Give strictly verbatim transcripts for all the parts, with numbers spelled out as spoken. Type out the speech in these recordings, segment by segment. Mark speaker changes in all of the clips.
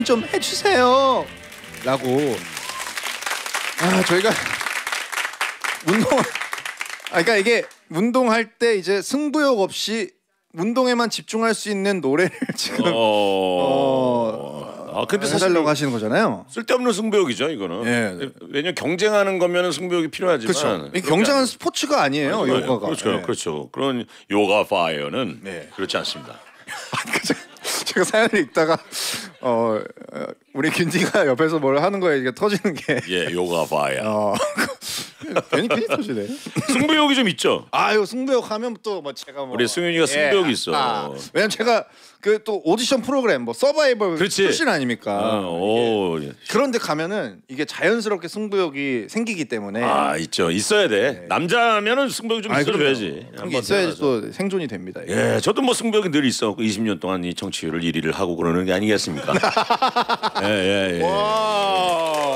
Speaker 1: 좀 해주세요 라고. 아 저희가 운동 아 그러니까 이게 운동할 때 이제 승부욕 없이 운동에만 집중할 수 있는 노래를 지금 어... 어...
Speaker 2: 아 근데 사실
Speaker 1: 해달라고 하시는 거잖아요.
Speaker 2: 쓸데없는 승부욕이죠 이거는.
Speaker 1: 예.
Speaker 2: 왜냐면 경쟁하는 거면은 승부욕이 필요하지만
Speaker 1: 그렇죠. 경쟁하는 스포츠가 아니에요.
Speaker 2: 아니,
Speaker 1: 요가가.
Speaker 2: 그렇죠,
Speaker 1: 네.
Speaker 2: 그렇죠. 그런 요가 파이어는 네. 그렇지 않습니다.
Speaker 1: 제가 사연을 읽다가 어, 우리 균디가 옆에서 뭘 하는 거에 이게 터지는 게
Speaker 2: 예, 요가 파이어.
Speaker 1: 어, 괜히 괜히 터지네.
Speaker 2: 승부욕이 좀 있죠.
Speaker 1: 아유 승부욕 하면 또 뭐 제가 뭐
Speaker 2: 우리 승윤이가 승부욕이 예. 있어. 아,
Speaker 1: 왜냐면 제가 그 또 오디션 프로그램 뭐 서바이벌
Speaker 2: 그렇지.
Speaker 1: 출신 아닙니까?
Speaker 2: 아, 오.
Speaker 1: 그런데 가면은 이게 자연스럽게 승부욕이 생기기 때문에
Speaker 2: 아 있죠. 있어야 돼.
Speaker 1: 네.
Speaker 2: 남자면은 승부욕이 좀 있어줘야지.
Speaker 1: 그게 있어야지 또 생존이 됩니다. 이게.
Speaker 2: 예, 저도 뭐 승부욕이 늘 있어. 이십 년 동안 이 청취율을 일 위를 하고 그러는 게 아니겠습니까? 예, 예, 예.
Speaker 1: 와.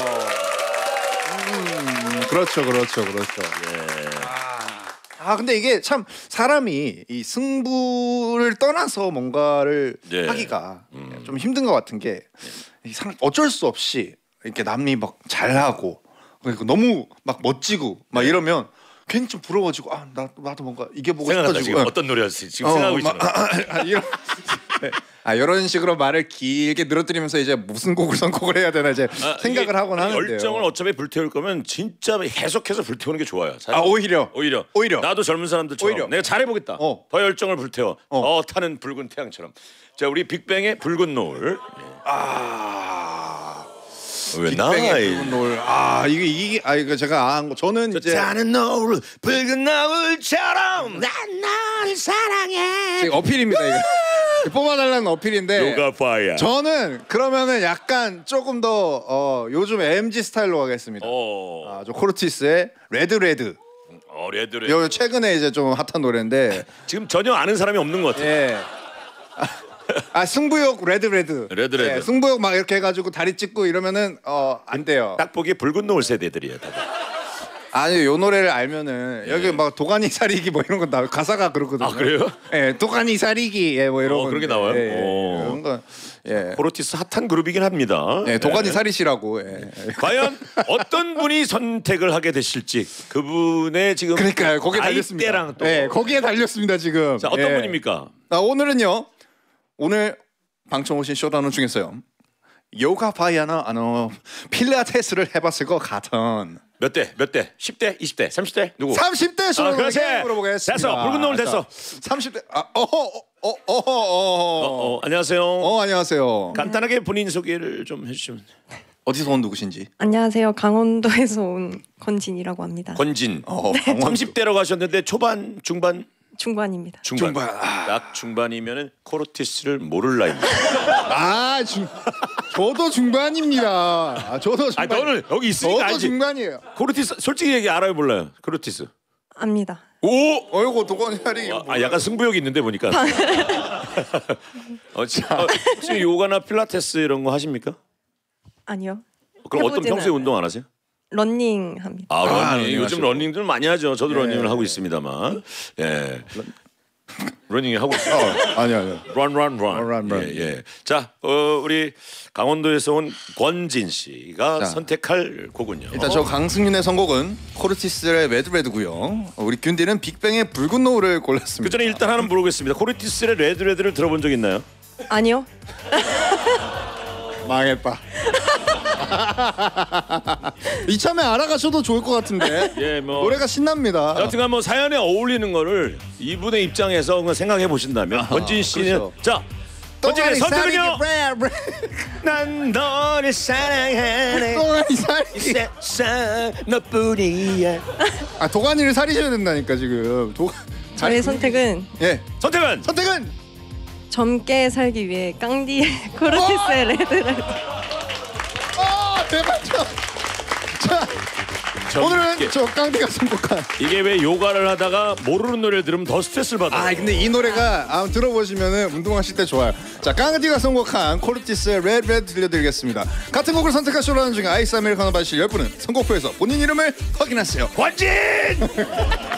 Speaker 1: 음, 그렇죠, 그렇죠, 그렇죠.
Speaker 2: 예.
Speaker 1: 아 근데 이게 참 사람이 이 승부를 떠나서 뭔가를
Speaker 2: 네.
Speaker 1: 하기가
Speaker 2: 음.
Speaker 1: 좀 힘든 것 같은 게 이 사람 어쩔 수 없이 이렇게 남이 막 잘하고 그리고 너무 막 멋지고 막
Speaker 2: 네.
Speaker 1: 이러면 괜히 좀 부러워지고 아 나, 나도 뭔가 이겨보고
Speaker 2: 생각난다
Speaker 1: 싶어지고
Speaker 2: 지금 어떤 노래였지 지금
Speaker 1: 어,
Speaker 2: 생각하고
Speaker 1: 막,
Speaker 2: 있잖아.
Speaker 1: 아, 아, 이런 아 이런 식으로 말을 길게 늘어뜨리면서 이제 무슨 곡을 선곡을 해야 되나 이제
Speaker 2: 아,
Speaker 1: 생각을 하곤 하는데요.
Speaker 2: 열정을 어차피 불태울 거면 진짜 해석해서 불태우는 게 좋아요. 사실.
Speaker 1: 아 오히려
Speaker 2: 오히려
Speaker 1: 오히려
Speaker 2: 나도 젊은 사람들처럼
Speaker 1: 오히려.
Speaker 2: 내가 잘해보겠다.
Speaker 1: 어.
Speaker 2: 더 열정을 불태워.
Speaker 1: 어.
Speaker 2: 더 타는 붉은 태양처럼. 자 우리 빅뱅의 붉은 노을.
Speaker 1: 아
Speaker 2: 왜
Speaker 1: 빅뱅의
Speaker 2: 나이?
Speaker 1: 붉은 노을. 아 이게 이게 아 이거 제가 안 거 저는 이제
Speaker 2: 타는 노을 붉은 노을처럼 난 널 사랑해.
Speaker 1: 지금 어필입니다 이거. 뽑아달라는 어필인데
Speaker 2: 요가 파이어.
Speaker 1: 저는 그러면은 약간 조금 더 어, 요즘 엠지 스타일로 가겠습니다.
Speaker 2: 어.
Speaker 1: 아, 저 코르티스의 레드 레드.
Speaker 2: 어 레드 레드.
Speaker 1: 요 최근에 이제 좀 핫한 노래인데
Speaker 2: 지금 전혀 아는 사람이 없는 것 같아.
Speaker 1: 예. 아, 아 승부욕 레드 레드.
Speaker 2: 레드 레드.
Speaker 1: 예, 승부욕 막 이렇게 해가지고 다리 찢고 이러면은 어 안 돼요.
Speaker 2: 딱 보기에 붉은 노을 세대들이에요. 다들.
Speaker 1: 아니 요 노래를 알면은 여기 막 도가니 사리기 뭐 이런 거 나 가사가 그렇거든요.
Speaker 2: 아 그래요?
Speaker 1: 예, 도가니 사리기 예, 뭐 이런
Speaker 2: 어,
Speaker 1: 거.
Speaker 2: 그렇게 나와요?
Speaker 1: 예, 예,
Speaker 2: 오.
Speaker 1: 그런 거. 예.
Speaker 2: 코르티스 핫한 그룹이긴 합니다.
Speaker 1: 예, 도가니
Speaker 2: 네.
Speaker 1: 사리시라고. 예.
Speaker 2: 과연 어떤 분이 선택을 하게 되실지 그분의 지금
Speaker 1: 그러니까요. 거기에 달렸습니다.
Speaker 2: 나이대랑 또.
Speaker 1: 네, 거기에 달렸습니다 지금.
Speaker 2: 자 어떤
Speaker 1: 예.
Speaker 2: 분입니까?
Speaker 1: 아, 오늘은요. 오늘 방청 오신 쇼다운 중에서요. 요가 파이어나 아노 필라테스를 해봤을 것 같은
Speaker 2: 몇 대? 몇 대? 십 대? 이십 대? 삼십 대? 누구?
Speaker 1: 삼십 대
Speaker 2: 아,
Speaker 1: 쇼다운에게
Speaker 2: 그렇지.
Speaker 1: 물어보겠습니다.
Speaker 2: 됐어. 붉은 노을 됐어.
Speaker 1: 삼십 대. 아, 어허, 어, 어허, 어허.
Speaker 2: 어, 어, 안녕하세요.
Speaker 1: 어, 안녕하세요.
Speaker 2: 간단하게 본인 소개를 좀 해주시면.
Speaker 1: 어디서 온 누구신지?
Speaker 3: 안녕하세요. 강원도에서 온 건진이라고 합니다.
Speaker 2: 권진.
Speaker 1: 어,
Speaker 2: 삼십 대라고 하셨는데 초반, 중반?
Speaker 3: 중반입니다.
Speaker 2: 중반.
Speaker 1: 중반. 아.
Speaker 2: 딱 중반이면은 코르티스를 모를 나이입니다.
Speaker 1: 아, 중, 저도 중반입니다. 아, 저도 중반.
Speaker 2: 아, 너는 여기 있으니까
Speaker 1: 저도
Speaker 2: 알지.
Speaker 1: 중반이에요.
Speaker 2: 코르티스 솔직히 얘기 알아요, 몰라요? 코르티스.
Speaker 3: 압니다.
Speaker 2: 오!
Speaker 1: 어이구 도가니 사리기.
Speaker 2: 아, 아 약간 승부욕이 있는데 보니까. 어, 자, 어, 혹시 요가나 필라테스 이런 거 하십니까?
Speaker 3: 아니요.
Speaker 2: 그럼 어떤
Speaker 3: 해보지는
Speaker 2: 평소에
Speaker 3: 않아요.
Speaker 2: 운동 안 하세요?
Speaker 3: 러닝 합니다.
Speaker 2: 아, 러닝.
Speaker 1: 아, 러닝
Speaker 2: 요즘
Speaker 1: 하시고.
Speaker 2: 러닝들 많이 하죠. 저도
Speaker 1: 예.
Speaker 2: 러닝을 하고 있습니다만. 예. 러닝 하고 있어요.
Speaker 1: 어, 아니요, 아니요.
Speaker 2: run run run.
Speaker 1: run, run.
Speaker 2: 예, 예. 자, 어, 우리 강원도에서 온 권진 씨가
Speaker 1: 자.
Speaker 2: 선택할 곡은요.
Speaker 1: 일단 저 강승윤의 선곡은 코르티스의 레드레드고요. 우리 균디는 빅뱅의 붉은 노을을
Speaker 2: 그
Speaker 1: 골랐습니다.
Speaker 2: 전에 일단 하나 물어보겠습니다. 코르티스의 레드 레드를 들어본 적 있나요?
Speaker 3: 아니요.
Speaker 1: 망했다. 이참에 알아가셔도 좋을 것 같은데.
Speaker 2: 예, 뭐
Speaker 1: 노래가 신납니다.
Speaker 2: 여튼간 뭐 사연에 어울리는 거를 이분의 입장에서 그냥 생각해 보신다면 권진 씨는
Speaker 1: 그렇죠.
Speaker 2: 자 권진의 선택은요.
Speaker 1: 사리기,
Speaker 2: 난 너를 사랑하네.
Speaker 1: 도가니
Speaker 2: 이
Speaker 1: 사리기.
Speaker 2: 세상 너뿐이야.
Speaker 1: 아 도가니를 사리셔야 된다니까 지금. 도.
Speaker 3: 저의 선택은
Speaker 1: 예.
Speaker 2: 선택은
Speaker 1: 선택은
Speaker 3: 젊게 살기 위해 깡디의 코르티스의 레드레드.
Speaker 1: 아 대박이죠. 자 오늘은 저 깡디가 선곡한.
Speaker 2: 이게 왜 요가를 하다가 모르는 노래를 들으면 더 스트레스를 받아요.
Speaker 1: 아 근데 이 노래가 아, 들어보시면은 운동하실 때 좋아요. 자 깡디가 선곡한 코르티스의 레드 레드 들려드리겠습니다. 같은 곡을 선택한 쇼라는 중에 아이스 아메리카노 받으실 열 분은 선곡표에서 본인 이름을 확인하세요.
Speaker 2: 권진!